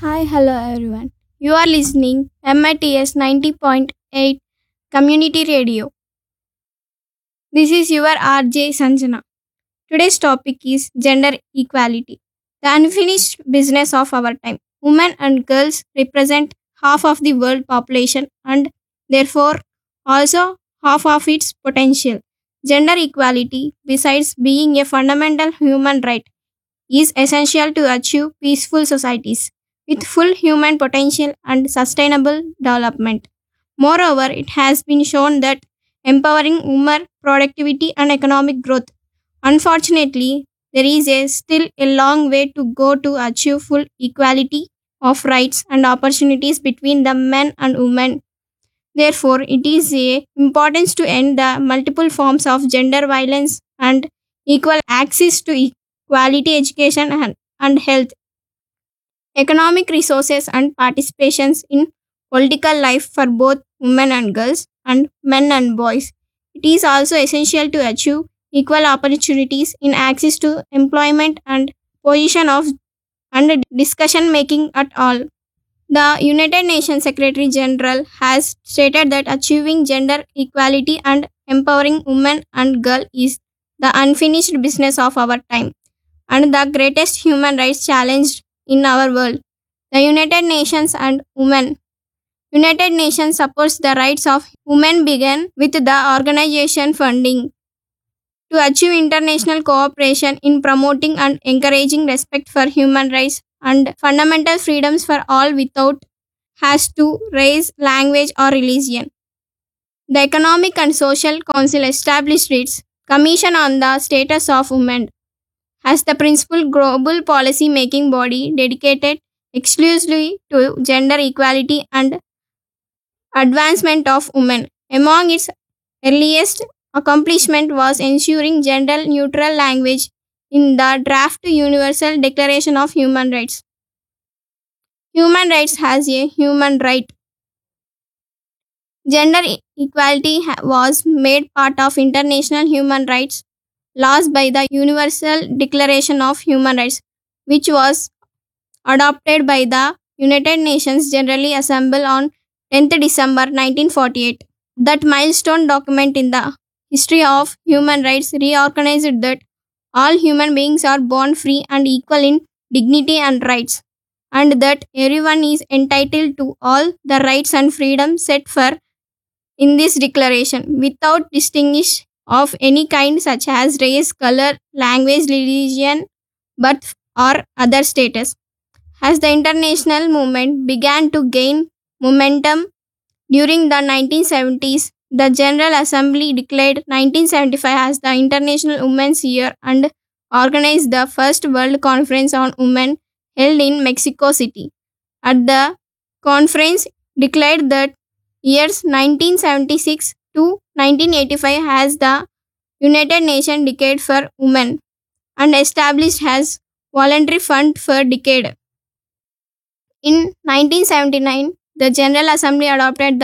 Hi, hello everyone. You are listening MITS 90.8 Community Radio. This is your RJ Sanjana. Today's topic is gender equality, the unfinished business of our time. Women and girls represent half of the world population and therefore also half of its potential. Gender equality, besides being a fundamental human right, is essential to achieve peaceful societies with full human potential and sustainable development. Moreover, it has been shown that empowering women productivity and economic growth. Unfortunately, there is still a long way to go to achieve full equality of rights and opportunities between the men and women. Therefore, it is a importance to end the multiple forms of gender violence and equal access to quality education and health, economic resources and participations in political life for both women and girls and men and boys. It is also essential to achieve equal opportunities in access to employment and position of and discussion making at all. The United Nations Secretary General has stated that achieving gender equality and empowering women and girls is the unfinished business of our time and the greatest human rights challenge in our world. The United Nations and Women. United Nations supports the rights of women began with the organization funding to achieve international cooperation in promoting and encouraging respect for human rights and fundamental freedoms for all without has to raise language or religion. The Economic and Social Council established its Commission on the Status of Women as the principal global policy making body dedicated exclusively to gender equality and advancement of women. Among its earliest accomplishment was ensuring gender neutral language in the draft Universal Declaration of Human Rights. Human rights has a human right. Gender equality was made part of international human rights laws by the Universal Declaration of Human Rights, which was adopted by the United Nations General Assembly on 10th December 1948. That milestone document in the history of human rights reorganized that all human beings are born free and equal in dignity and rights, and that everyone is entitled to all the rights and freedoms set for in this declaration without distinction of any kind such as race, color, language, religion, birth or other status. As the international movement began to gain momentum during the 1970s, the General Assembly declared 1975 as the International Women's Year and organized the first World Conference on Women held in Mexico City. At the conference declared that years 1976 to 1985 as the United Nations Decade for Women and established as voluntary fund for decade. In 1979, the General Assembly adopted the